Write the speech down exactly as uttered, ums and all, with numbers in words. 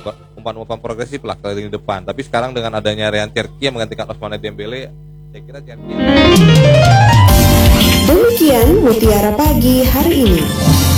umpan-umpan progresif lah ke lini depan. Tapi sekarang dengan adanya Ryan Cherki yang menggantikan Ousmane Dembele, saya kira Cherki. Demikian Mutiara Pagi hari ini.